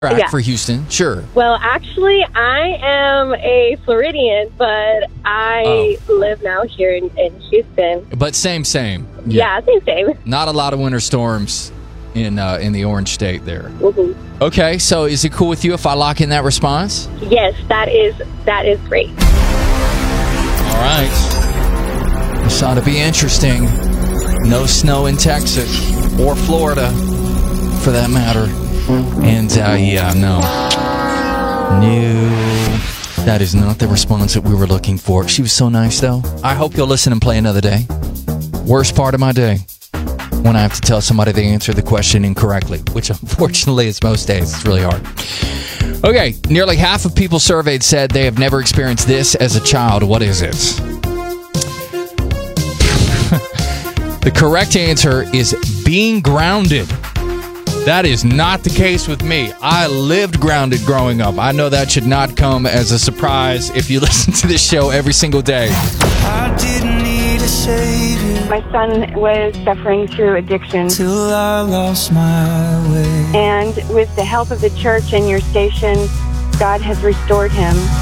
Yeah. For Houston, sure. Well, actually, I am a Floridian, but I live now here in Houston. But same. Yeah, same. Not a lot of winter storms in the Orange State there. Mm-hmm. Okay, so is it cool with you if I lock in that response? Yes, that is great. All right. This ought to be interesting. No snow in Texas or Florida, for that matter. And, no. That is not the response that we were looking for. She was so nice, though. I hope you'll listen and play another day. Worst part of my day, when I have to tell somebody they answered the question incorrectly, which unfortunately is most days. It's really hard. Okay, nearly half of people surveyed said they have never experienced this as a child. What is it? The correct answer is being grounded. That is not the case with me. I lived grounded growing up. I know that should not come as a surprise if you listen to this show every single day. I didn't need a savior. My son was suffering through addiction. Till I lost my way. And with the help of the church and your station, God has restored him.